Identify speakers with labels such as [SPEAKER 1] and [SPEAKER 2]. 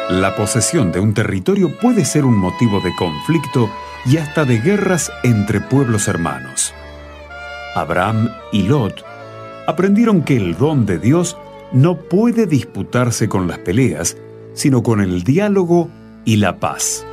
[SPEAKER 1] La posesión de un territorio puede ser un motivo de conflicto y hasta de guerras entre pueblos hermanos. Abraham y Lot aprendieron que el don de Dios no puede disputarse con las peleas, sino con el diálogo y la paz.